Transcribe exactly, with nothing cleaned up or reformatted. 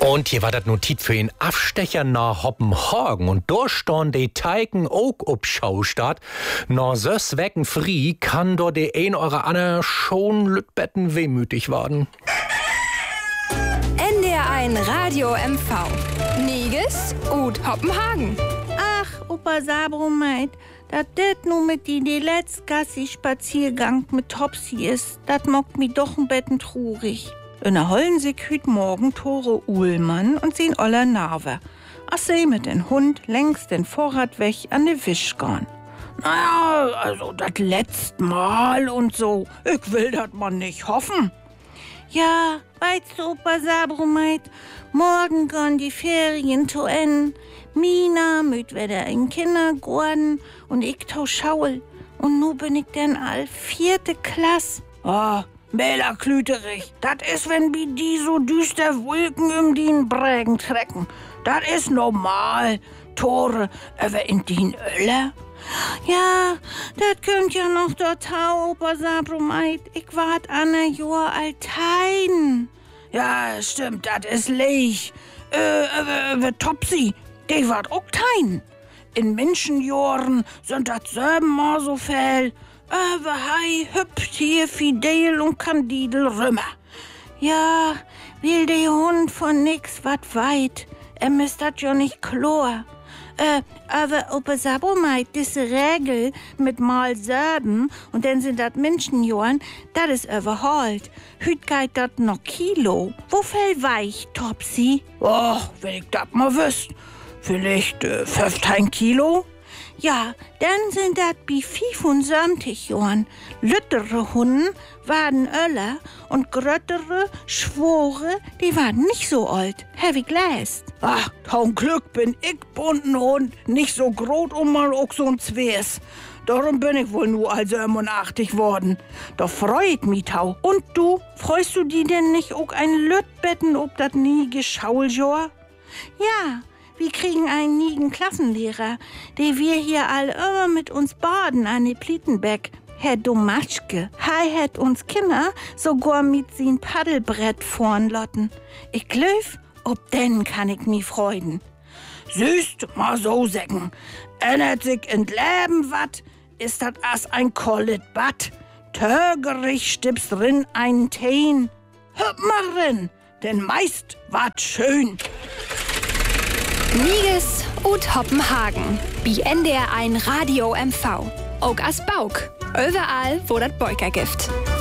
Und hier war das Notiz für den Abstecher nach Hoppenhagen. Und da stand die Teigen auch ob Schaustadt. Nach sös Wecken frie kann dort die ein oder andere schon lütbetten wehmütig werden. N D R eins Radio M V. Niges und Hoppenhagen. Ach, Opa Sabromeit, dat det nu mit die, die letzte Gassi-Spaziergang mit Topsy ist, dat mockt mi doch ein Betten trurig. In der Hollensig hüt morgen Tore Uhlmann und sehen Oller Narve. Ach sie mit den Hund längst den Vorrat weg an de Wisch gehen. Naja, also dat letzt Mal und so. Ich will dat man nicht hoffen. Ja, weißt du, Opa Sabromeit, morgen gehen die Ferien zu Ende. Mina müt wieder in Kindergarten und ich tau Schaul. Und nu bin ich denn all vierte Klasse. Oh, Mäler Klüterich, dat is, wenn bi die so düster Wolken um dien Brägen trecken. Dat is normal. Tore über in dien Öller. Ja, dat könnt ja noch dort hau, Opa Sabromeit. Ich wart an a Jahr altein. Ja, stimmt, dat is leich. Äh, über, über Topsy, die wart auch tein. In Menschenjahren sind dat selben mal so viel. Aber hei hüpft hier Fidel und Kandidel rümmer. Ja, will der Hund von nix wat weit. Er misst dat ja nicht chlor. Äh, aber Opa Sabromeit, diese Regel mit mal selben und dann sind dat Menschenjahren, dat is überholt. Hüt geht dat noch Kilo. Wo viel weich, Topsy? Oh, wenn ich dat mal wüsst. Vielleicht äh, fünfzehn Kilo? Ja, dann sind dat bi fünfundsiebzig Jahren. Lüttere Hunden waren Öller und gröttere, schwore, die waren nicht so alt. Heavy Glass. Ach, taun Glück bin ich bunten Hund, nicht so groß und mal auch so ein Zwers. Darum bin ich wohl nur also siebenundachtzig worden. Da freut mich tau. Und du, freust du die denn nicht auch ein Lütbetten ob dat nie Geschauljahr? Ja. Wir kriegen einen nigen Klassenlehrer, der wir hier all immer mit uns baden an die Plietenbeck. Herr Domatschke, hei hat uns Kinder sogar mit sin Paddelbrett vorn lotten. Ich glöf, ob denn kann ich mi freuden. Süßt, mal so säcken. Ändert sich in Leben wat, ist dat as ein kollet Bad. Tögerich stippst rin ein Teen. Hüpp mal rin, denn meist wat schön. Niges und Hoppenhagen. Bi N D R eins Radio M V. Auch as Bauk. Überall, wo dat Beuker gibt.